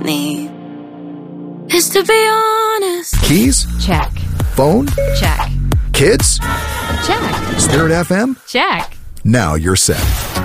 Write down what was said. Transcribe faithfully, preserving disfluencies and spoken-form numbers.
me is to be honest. Keys? Check. Phone? Check. Kids? Check. Spirit F M? Check. Now you're set.